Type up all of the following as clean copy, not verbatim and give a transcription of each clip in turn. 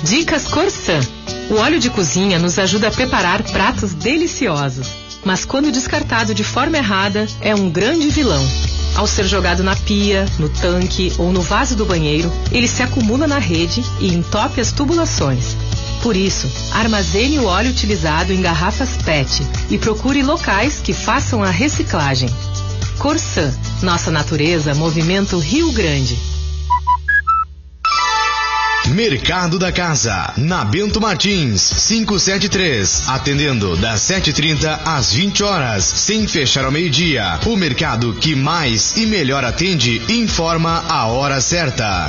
Dicas Corsã. O óleo de cozinha nos ajuda a preparar pratos deliciosos, mas quando descartado de forma errada, é um grande vilão. Ao ser jogado na pia, no tanque ou no vaso do banheiro, ele se acumula na rede e entope as tubulações. Por isso, armazene o óleo utilizado em garrafas PET e procure locais que façam a reciclagem. Corsã, nossa natureza, movimento Rio Grande. Mercado da Casa, na Bento Martins, 573, atendendo das 7h30 às 20 horas, sem fechar ao meio-dia. O mercado que mais e melhor atende informa a hora certa.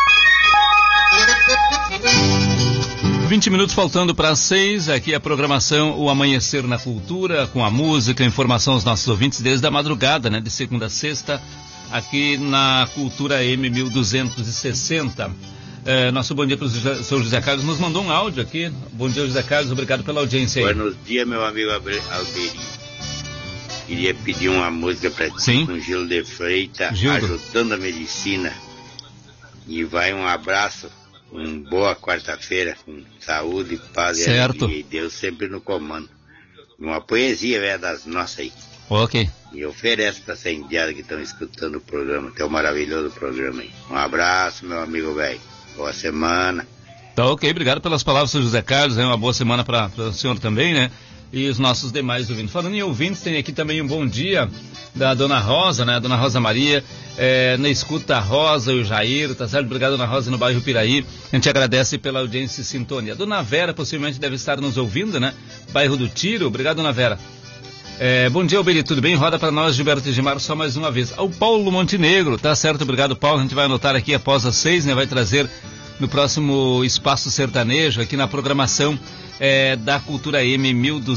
20 minutos faltando para 6, aqui a programação O Amanhecer na Cultura, com a música, informação aos nossos ouvintes desde a madrugada, né, de segunda a sexta, aqui na Cultura M 1260. Nosso bom dia para o seu José Carlos, nos mandou um áudio aqui. Bom dia, José Carlos, obrigado pela audiência aí. Buenos dias, meu amigo Alberi. Queria pedir uma música para ti com Gildo de Freitas, Ajudando a Medicina. E vai um abraço, uma boa quarta-feira, com saúde, paz e alegria, e Deus sempre no comando. Uma poesia das nossas aí. Ok. E ofereço para essa indiada que estão escutando o programa, teu maravilhoso programa aí. Um abraço, meu amigo velho. Boa semana. Tá ok, obrigado pelas palavras, seu José Carlos. Uma boa semana para o senhor também, né? E os nossos demais ouvintes. Falando em ouvintes, tem aqui também um bom dia da Dona Rosa, né? Dona Rosa Maria, na escuta a Rosa e o Jair, tá certo? Obrigado, Dona Rosa, no bairro Piraí. A gente agradece pela audiência e sintonia. A Dona Vera possivelmente deve estar nos ouvindo, né? Bairro do Tiro. Obrigado, Dona Vera. Bom dia, Alberi, tudo bem? Roda para nós, Gilberto Edmar, só mais uma vez. Ao Paulo Montenegro, tá certo? Obrigado, Paulo. A gente vai anotar aqui após as 6, né? Vai trazer no próximo Espaço Sertanejo, aqui na programação da Cultura M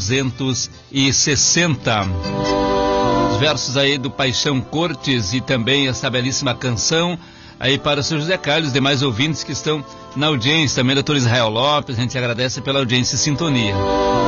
1260. Os versos aí do Paixão Cortes e também essa belíssima canção aí para o seu José Carlos, demais ouvintes que estão na audiência, também doutor Israel Lopes, a gente agradece pela audiência e sintonia.